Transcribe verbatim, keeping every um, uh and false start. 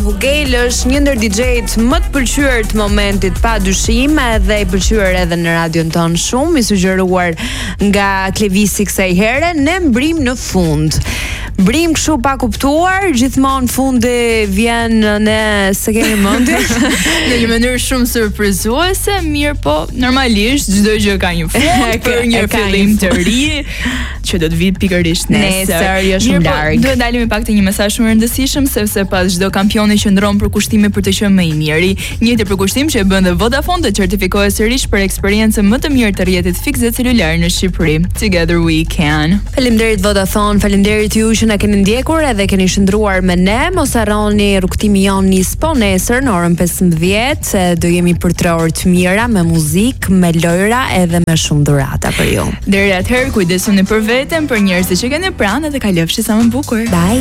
Vogel është një ndër D J-t më të pëlqyer të momentit padyshim, edhe i pëlqyer edhe në radion ton shumë, i sugjeruar nga Klevisi kësaj here, ne mbrim në fund. Brim kështu pa kuptuar, gjithmonë fundi vjen ne se kemi mendje në një mënyrë shumë surprizuese, mirë po normalisht çdo gjë ka një fund për një fillim të ri që do të vit pikërisht nesër. Nesër jo shumë larg. Duhet dalim me pak të një mesazh shumë rëndësishëm, sepse pas çdo kampioni qëndron për kushtime për të qenë më i miri. Njëjtë përkushtim që e bën dhe Vodafone të certifikohet sërish për eksperiencën më të mirë të rrjetit fikse celular në Shqipëri. Together we can. Faleminderit Vodafone, faleminderit ju që na keni ndjekur edhe keni shndruar me ne. Mos harroni rrugtimi jon nis po nesër në orën pesëmbëdhjetë, do jemi për tre orë të mira me muzikë, me lojra edhe me shumë dhurata për ju. Deri atëherë kujdesuni për veten, për njerëzit që keni pranë dhe kalofshi sa më bukur. Bye.